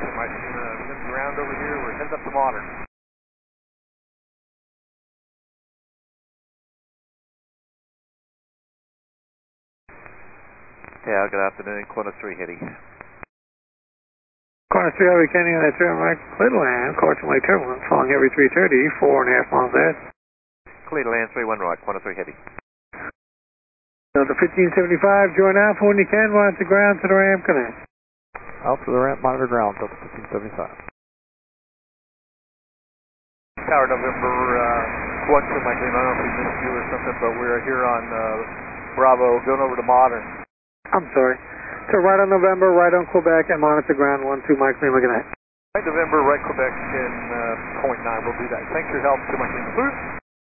Mike Lima, ground over here. We're heading up to Modern. Yeah, good afternoon. Corner 3 Heady. Corner 3 Heavy Kenny on that turn right, Cleveland, caution late turbulence, following heavy 330, 4.5 miles ahead. Clear to land 31 right, corner 3 Heady. Delta 1575, join Alpha when you can, monitor ground to the ramp, connect. Alpha to the ramp, monitor ground, Delta 1575. Tower November 1 to Mike Lima. I don't know if we missed you or something, but we're here on Bravo, going over to Modern. I'm sorry. So right on November, right on Quebec, and monitor ground 12 Mike Lima, good night. Right November, right Quebec in .9. We'll do that. Thanks for your help to Mike Lima.